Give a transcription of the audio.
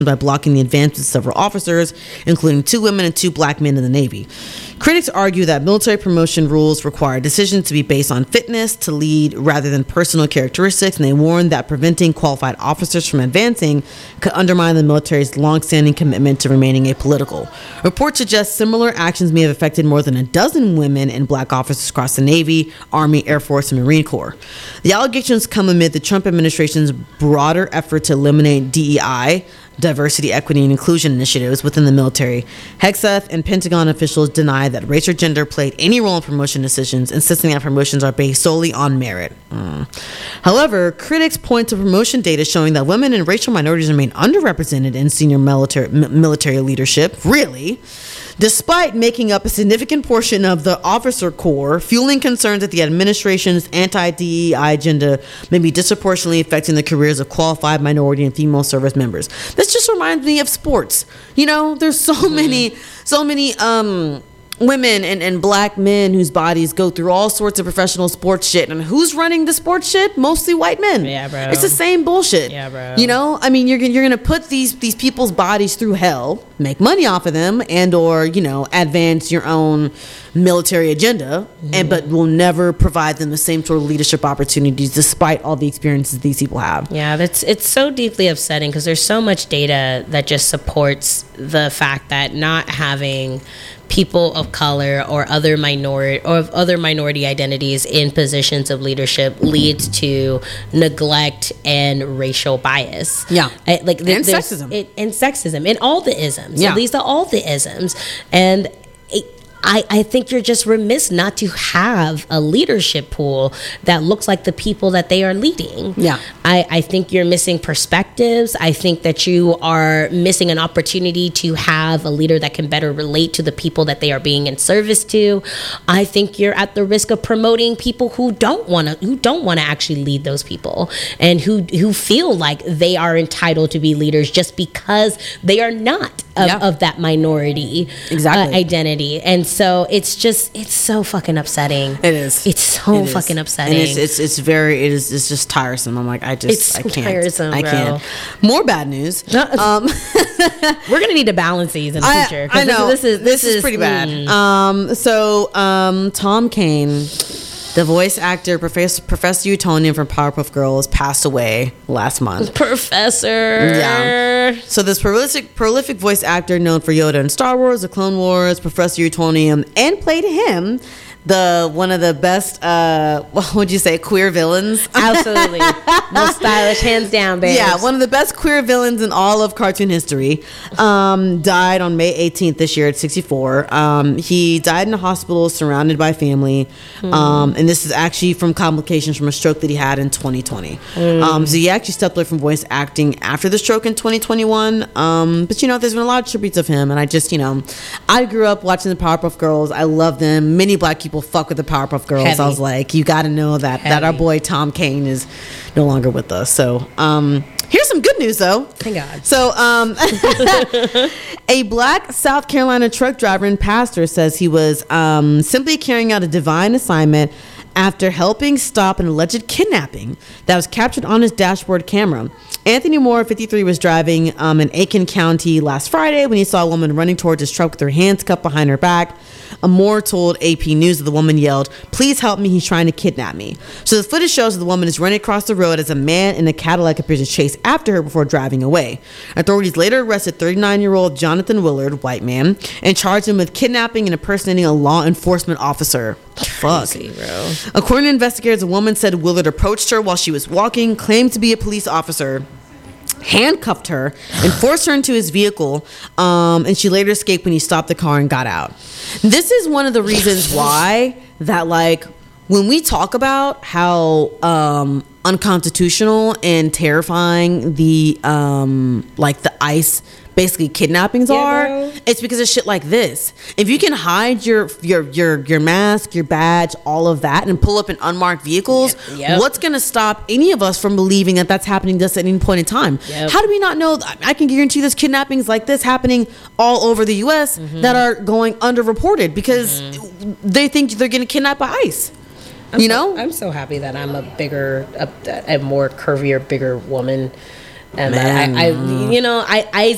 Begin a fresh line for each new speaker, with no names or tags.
by blocking the advancement of several officers, including 2 women and 2 black men in the Navy. Critics argue that military promotion rules require decisions to be based on fitness to lead rather than personal characteristics, and they warn that preventing qualified officers from advancing could undermine the military's longstanding commitment to remaining apolitical. Reports suggest similar actions may have affected more than a dozen women and black officers across the Navy, Army, Air Force, and Marine Corps. The allegations come amid the Trump administration's broader effort to eliminate DEI, diversity, equity, and inclusion initiatives within the military. Hegseth and Pentagon officials deny that race or gender played any role in promotion decisions, insisting that promotions are based solely on merit. However, critics point to promotion data showing that women and racial minorities remain underrepresented in senior military leadership. Really? Despite making up a significant portion of the officer corps, fueling concerns that the administration's anti-DEI agenda may be disproportionately affecting the careers of qualified minority and female service members. This just reminds me of sports. You know, there's so many women and black men whose bodies go through all sorts of professional sports shit, and who's running the sports shit? Mostly white men.
Yeah, bro.
It's the same bullshit.
Yeah, bro.
You know, I mean, you're gonna put these people's bodies through hell, make money off of them, and or advance your own military agenda, but will never provide them the same sort of leadership opportunities despite all the experiences these people have.
Yeah, it's so deeply upsetting because there's so much data that just supports the fact that not having people of color or other minority identities in positions of leadership leads to neglect and racial bias.
Yeah,
and
sexism.
And sexism and all the isms.
Yeah,
these are all the isms, and I think you're just remiss not to have a leadership pool that looks like the people that they are leading.
Yeah.
I think you're missing perspectives. I think that you are missing an opportunity to have a leader that can better relate to the people that they are being in service to. I think you're at the risk of promoting people who don't want to actually lead those people, and who feel like they are entitled to be leaders just because they are not of that minority identity. And so it's so fucking upsetting.
It is.
It's so fucking upsetting.
And it's just tiresome. I'm like, I can't.
Tiresome,
I can't. More bad news.
We're gonna need to balance these in the future.
I know this is pretty bad. Tom Kane, the voice actor, Professor Utonium from Powerpuff Girls, passed away last month.
Professor.
Yeah. So this prolific voice actor known for Yoda in Star Wars, The Clone Wars, Professor Utonium, and played him one of the best what would you say, queer villains?
Absolutely. Most stylish, hands down, babes.
Yeah, one of the best queer villains in all of cartoon history. Died on May 18th this year at 64. He died in a hospital surrounded by family. And this is actually from complications from a stroke that he had in 2020. So he actually stepped away from voice acting after the stroke in 2021. But there's been a lot of tributes of him, and I just I grew up watching the Powerpuff Girls. I love them. Many black people fuck with the Powerpuff Girls. Heavy. I was like, you got to know that our boy Tom Kane is no longer with us. So here's some good news though.
Thank God.
So a black South Carolina truck driver and pastor says he was simply carrying out a divine assignment after helping stop an alleged kidnapping that was captured on his dashboard camera. Anthony Moore, 53, was driving in Aiken County last Friday when he saw a woman running towards his truck with her hands cupped behind her back. Moore told AP News that the woman yelled, "Please help me, he's trying to kidnap me." So the footage shows that the woman is running across the road as a man in a Cadillac appears to chase after her before driving away. Authorities later arrested 39-year-old Jonathan Willard, white man, and charged him with kidnapping and impersonating a law enforcement officer.
Crazy, bro.
According to investigators, a woman said Willard approached her while she was walking, claimed to be a police officer, handcuffed her, and forced her into his vehicle, and she later escaped when he stopped the car and got out. This is one of the reasons why that, like, when we talk about how unconstitutional and terrifying the ICE basically kidnappings are, bro. It's because of shit like this. If you can hide your mask, your badge, all of that, and pull up in unmarked vehicles, what's going to stop any of us from believing that that's happening just at any point in time? How do we not know? I can guarantee there's kidnappings like this happening all over the U.S. that are going underreported because they think they're getting kidnapped by ICE.
I'm so happy that I'm a more curvier, bigger woman. And I